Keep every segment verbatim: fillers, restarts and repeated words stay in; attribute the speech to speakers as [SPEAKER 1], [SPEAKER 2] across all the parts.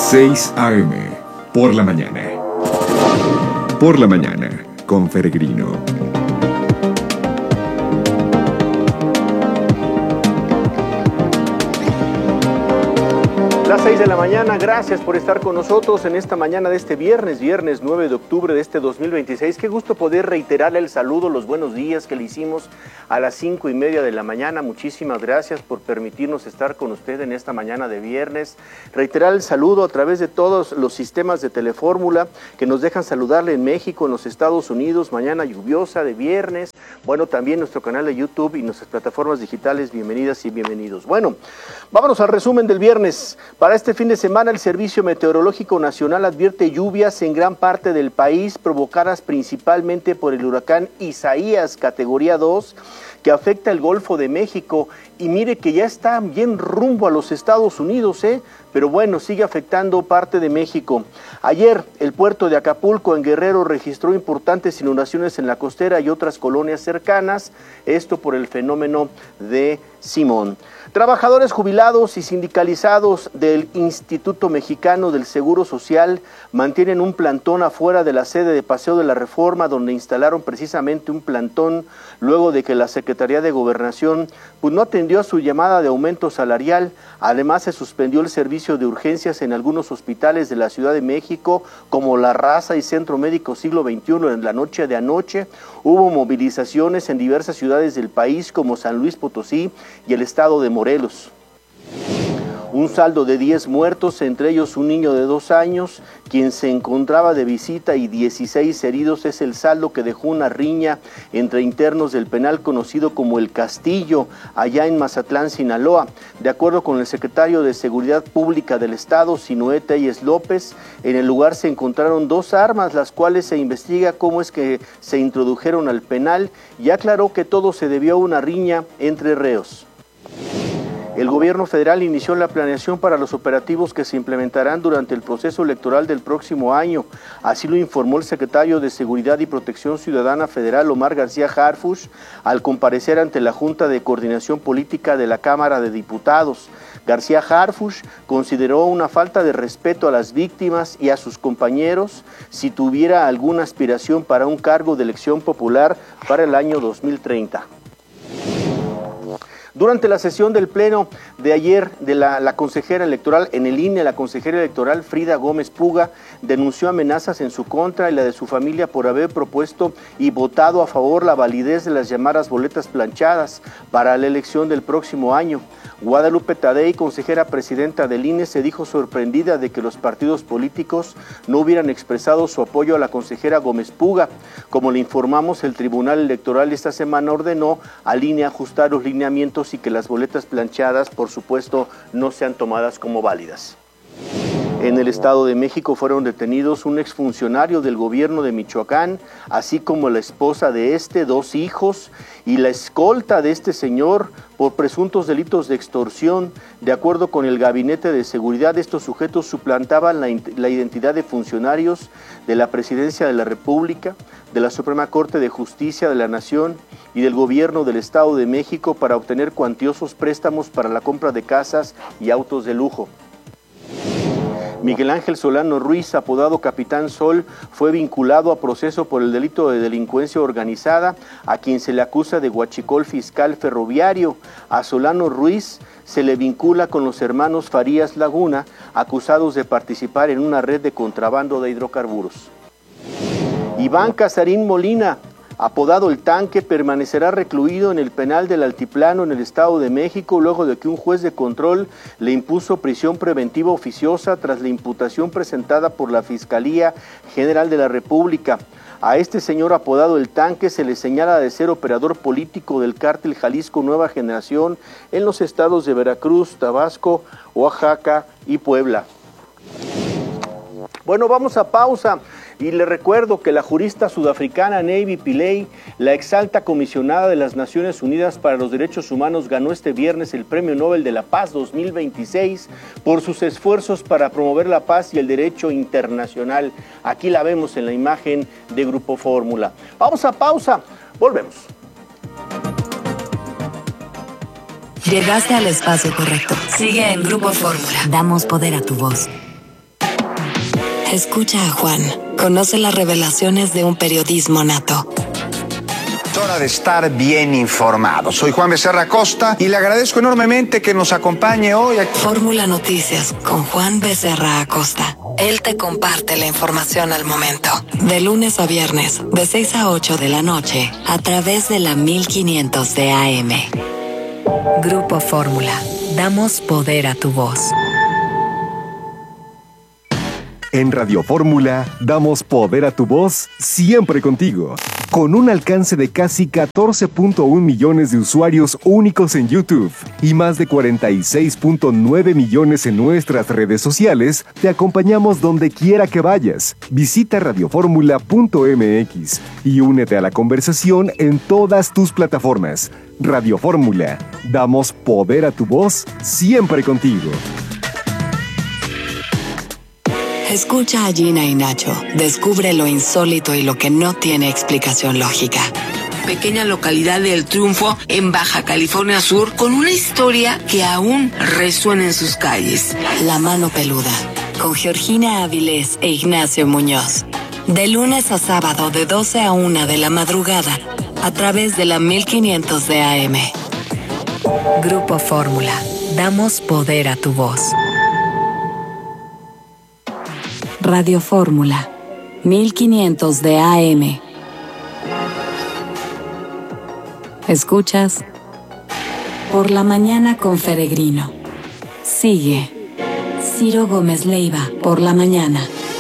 [SPEAKER 1] seis a eme, por la mañana. Por la mañana, con Peregrino.
[SPEAKER 2] Las seis de la mañana, gracias por estar con nosotros en esta mañana de este viernes, viernes nueve de octubre de este dos mil veintiséis. Qué gusto poder reiterarle el saludo, los buenos días que le hicimos a las cinco y media de la mañana. Muchísimas gracias por permitirnos estar con usted en esta mañana de viernes. Reiterar el saludo a través de todos los sistemas de Telefórmula que nos dejan saludarle en México, en los Estados Unidos, mañana lluviosa de viernes. Bueno, también nuestro canal de YouTube y nuestras plataformas digitales, bienvenidas y bienvenidos. Bueno, vámonos al resumen del viernes. Para este fin de semana, el Servicio Meteorológico Nacional advierte lluvias en gran parte del país, provocadas principalmente por el huracán Isaías, categoría dos, que afecta el Golfo de México. Y mire que ya está bien rumbo a los Estados Unidos, ¿eh? Pero bueno, sigue afectando parte de México. Ayer, el puerto de Acapulco, en Guerrero, registró importantes inundaciones en la costera y otras colonias cercanas, esto por el fenómeno de Simón. Trabajadores jubilados y sindicalizados del Instituto Mexicano del Seguro Social mantienen un plantón afuera de la sede de Paseo de la Reforma, donde instalaron precisamente un plantón luego de que la Secretaría de Gobernación pues, no atendió a su llamada de aumento salarial. Además, se suspendió el servicio de urgencias en algunos hospitales de la Ciudad de México, como La Raza y Centro Médico Siglo veintiuno. En la noche de anoche hubo movilizaciones en diversas ciudades del país, como San Luis Potosí y el estado de Morelos. Un saldo de diez muertos, entre ellos un niño de dos años, quien se encontraba de visita, y dieciséis heridos es el saldo que dejó una riña entre internos del penal conocido como El Castillo, allá en Mazatlán, Sinaloa. De acuerdo con el secretario de Seguridad Pública del Estado, Sinoé Telles López, en el lugar se encontraron dos armas, las cuales se investiga cómo es que se introdujeron al penal, y aclaró que todo se debió a una riña entre reos. El gobierno federal inició la planeación para los operativos que se implementarán durante el proceso electoral del próximo año. Así lo informó el secretario de Seguridad y Protección Ciudadana Federal, Omar García Harfuch, al comparecer ante la Junta de Coordinación Política de la Cámara de Diputados. García Harfuch consideró una falta de respeto a las víctimas y a sus compañeros si tuviera alguna aspiración para un cargo de elección popular para el año dos mil treinta. Durante la sesión del pleno de ayer de la, la consejera electoral en el I N E, la consejera electoral Frida Gómez Puga denunció amenazas en su contra y la de su familia por haber propuesto y votado a favor la validez de las llamadas boletas planchadas para la elección del próximo año. Guadalupe Tadei, consejera presidenta del I N E, se dijo sorprendida de que los partidos políticos no hubieran expresado su apoyo a la consejera Gómez Puga. Como le informamos, el Tribunal Electoral esta semana ordenó al I N E ajustar los lineamientos y que las boletas planchadas, por supuesto, no sean tomadas como válidas. En el Estado de México fueron detenidos un exfuncionario del gobierno de Michoacán, así como la esposa de este, dos hijos, y la escolta de este señor por presuntos delitos de extorsión. De acuerdo con el Gabinete de Seguridad, estos sujetos suplantaban la, la identidad de funcionarios de la Presidencia de la República, de la Suprema Corte de Justicia de la Nación y del Gobierno del Estado de México para obtener cuantiosos préstamos para la compra de casas y autos de lujo. Miguel Ángel Solano Ruiz, apodado Capitán Sol, fue vinculado a proceso por el delito de delincuencia organizada, a quien se le acusa de huachicol fiscal ferroviario. A Solano Ruiz se le vincula con los hermanos Farías Laguna, acusados de participar en una red de contrabando de hidrocarburos. Iván Casarín Molina, apodado El Tanque, permanecerá recluido en el penal del Altiplano en el Estado de México luego de que un juez de control le impuso prisión preventiva oficiosa tras la imputación presentada por la Fiscalía General de la República. A este señor apodado El Tanque se le señala de ser operador político del cártel Jalisco Nueva Generación en los estados de Veracruz, Tabasco, Oaxaca y Puebla. Bueno, vamos a pausa. Y le recuerdo que la jurista sudafricana Navy Pillay, la exalta comisionada de las Naciones Unidas para los Derechos Humanos, ganó este viernes el Premio Nobel de la Paz dos mil veintiséis por sus esfuerzos para promover la paz y el derecho internacional. Aquí la vemos en la imagen de Grupo Fórmula. Vamos a pausa, volvemos.
[SPEAKER 3] Llegaste al espacio correcto. Sigue en Grupo Fórmula. Damos poder a tu voz. Escucha a Juan. Conoce las revelaciones de un periodismo nato.
[SPEAKER 4] Es hora de estar bien informado. Soy Juan Becerra Costa y le agradezco enormemente que nos acompañe hoy aquí.
[SPEAKER 3] Fórmula Noticias con Juan Becerra Acosta. Él te comparte la información al momento. De lunes a viernes, de seis a ocho de la noche, a través de la mil quinientos de A M. Grupo Fórmula. Damos poder a tu voz.
[SPEAKER 5] En Radio Fórmula, damos poder a tu voz siempre contigo. Con un alcance de casi catorce punto uno millones de usuarios únicos en YouTube y más de cuarenta y seis punto nueve millones en nuestras redes sociales, te acompañamos donde quiera que vayas. Visita radioformula punto m x y únete a la conversación en todas tus plataformas. Radio Fórmula, damos poder a tu voz siempre contigo.
[SPEAKER 3] Escucha a Gina y Nacho. Descubre lo insólito y lo que no tiene explicación lógica.
[SPEAKER 6] Pequeña localidad de El Triunfo, en Baja California Sur, con una historia que aún resuena en sus calles.
[SPEAKER 3] La mano peluda, con Georgina Avilés e Ignacio Muñoz. De lunes a sábado, de doce a una de la madrugada, a través de la mil quinientos de A M. Grupo Fórmula. Damos poder a tu voz. Radio Fórmula, mil quinientos de A M. Escuchas Por la Mañana con Feregrino. Sigue Ciro Gómez Leiva, Por la Mañana.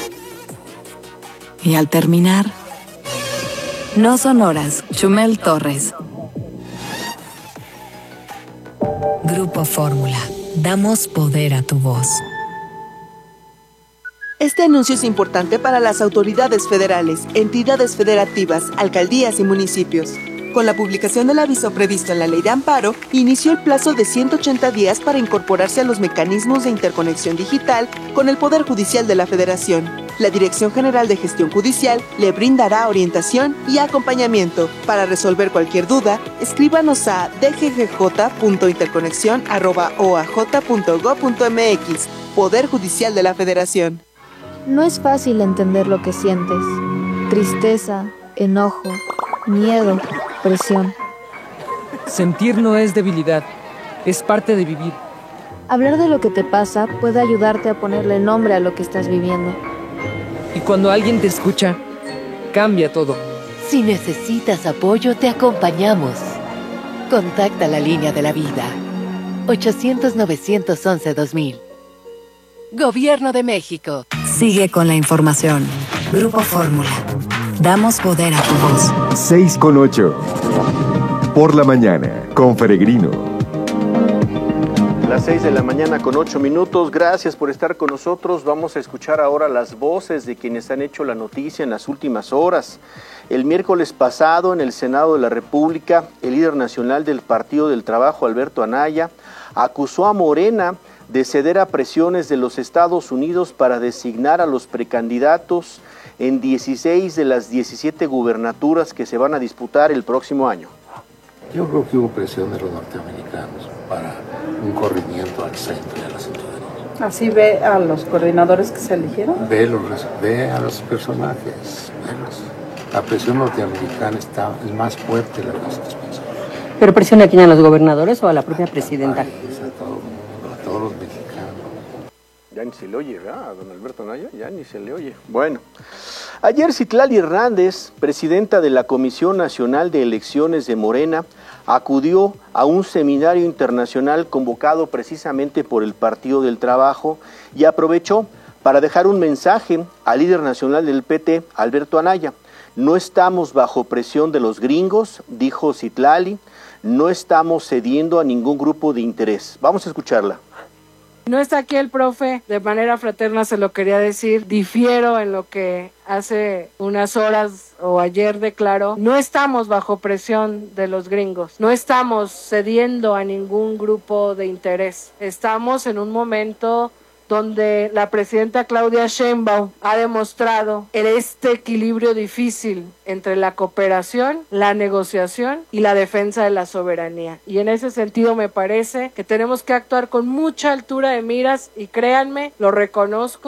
[SPEAKER 3] Y al terminar, No Sonoras, Chumel Torres. Grupo Fórmula, damos poder a tu voz.
[SPEAKER 7] Este anuncio es importante para las autoridades federales, entidades federativas, alcaldías y municipios. Con la publicación del aviso previsto en la Ley de Amparo, inició el plazo de ciento ochenta días para incorporarse a los mecanismos de interconexión digital con el Poder Judicial de la Federación. La Dirección General de Gestión Judicial le brindará orientación y acompañamiento. Para resolver cualquier duda, escríbanos a d g g j punto interconexión arroba o a j punto gob punto m x. Poder Judicial de la Federación.
[SPEAKER 8] No es fácil entender lo que sientes. Tristeza, enojo, miedo, presión.
[SPEAKER 9] Sentir no es debilidad, es parte de vivir.
[SPEAKER 8] Hablar de lo que te pasa puede ayudarte a ponerle nombre a lo que estás viviendo.
[SPEAKER 9] Y cuando alguien te escucha, cambia todo.
[SPEAKER 10] Si necesitas apoyo, te acompañamos. Contacta la línea de la vida. ochocientos, novecientos once, dos mil. Gobierno de México.
[SPEAKER 3] Sigue con la información. Grupo Fórmula. Damos poder a tu voz.
[SPEAKER 5] seis con ocho. Por la Mañana, con Feregrino.
[SPEAKER 2] Las seis de la mañana con ocho minutos. Gracias por estar con nosotros. Vamos a escuchar ahora las voces de quienes han hecho la noticia en las últimas horas. El miércoles pasado, en el Senado de la República, el líder nacional del Partido del Trabajo, Alberto Anaya, acusó a Morena de ceder a presiones de los Estados Unidos para designar a los precandidatos en dieciséis de las diecisiete gubernaturas que se van a disputar el próximo año.
[SPEAKER 11] Yo creo que hubo presión de los norteamericanos para un corrimiento al centro y a la ciudadanía.
[SPEAKER 12] ¿Así ve a los coordinadores que se eligieron?
[SPEAKER 11] Ve, los, ve a los personajes, velos. La presión norteamericana está, es más fuerte de la que nosotros pensamos.
[SPEAKER 13] ¿Pero presiona a quién, a los gobernadores o a la propia presidenta?
[SPEAKER 11] A todo el mundo, a todos los mexicanos.
[SPEAKER 2] Ya ni se le oye, ¿verdad? A don Alberto Anaya, ya ni se le oye. Bueno, ayer Citlali Hernández, presidenta de la Comisión Nacional de Elecciones de Morena, acudió a un seminario internacional convocado precisamente por el Partido del Trabajo y aprovechó para dejar un mensaje al líder nacional del P T, Alberto Anaya. No estamos bajo presión de los gringos, dijo Citlali, no estamos cediendo a ningún grupo de interés. Vamos a escucharla.
[SPEAKER 14] No está aquí el profe, de manera fraterna se lo quería decir, difiero en lo que hace unas horas o ayer declaró, no estamos bajo presión de los gringos, no estamos cediendo a ningún grupo de interés, estamos en un momento donde la presidenta Claudia Sheinbaum ha demostrado este equilibrio difícil entre la cooperación, la negociación y la defensa de la soberanía. Y en ese sentido me parece que tenemos que actuar con mucha altura de miras y créanme, lo reconozco,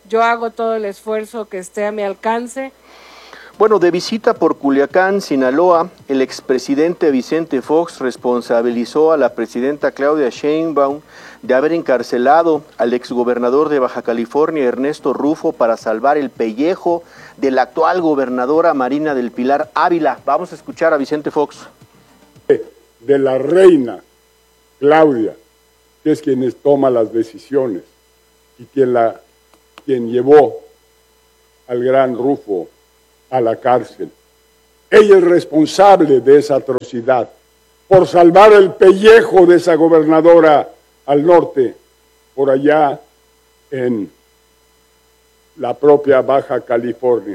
[SPEAKER 14] Yo hago todo el esfuerzo que esté a mi alcance.
[SPEAKER 2] Bueno, de visita por Culiacán, Sinaloa, el expresidente Vicente Fox responsabilizó a la presidenta Claudia Sheinbaum de haber encarcelado al exgobernador de Baja California, Ernesto Rufo, para salvar el pellejo de la actual gobernadora Marina del Pilar Ávila. Vamos a escuchar a Vicente Fox.
[SPEAKER 15] De la reina Claudia, que es quien toma las decisiones y quien, la, quien llevó al gran Rufo a la cárcel. Ella es responsable de esa atrocidad por salvar el pellejo de esa gobernadora al norte, por allá en la propia Baja California.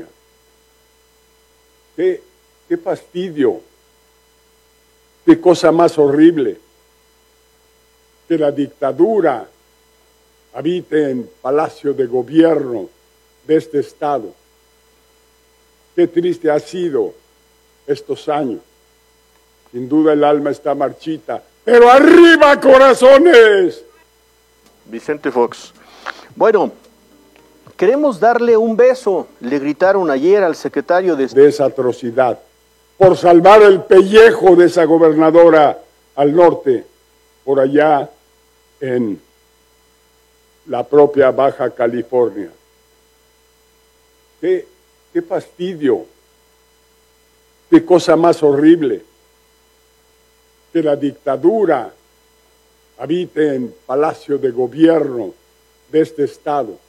[SPEAKER 15] Qué, qué fastidio, qué cosa más horrible que la dictadura habite en Palacio de Gobierno de este estado. Qué triste ha sido estos años. Sin duda el alma está marchita, pero ¡arriba, corazones!
[SPEAKER 2] Vicente Fox. Bueno, queremos darle un beso, le gritaron ayer al secretario de...
[SPEAKER 15] de esa atrocidad, por salvar el pellejo de esa gobernadora al norte, por allá en la propia Baja California. Qué, qué fastidio, qué cosa más horrible que la dictadura habite en Palacio de Gobierno de este estado.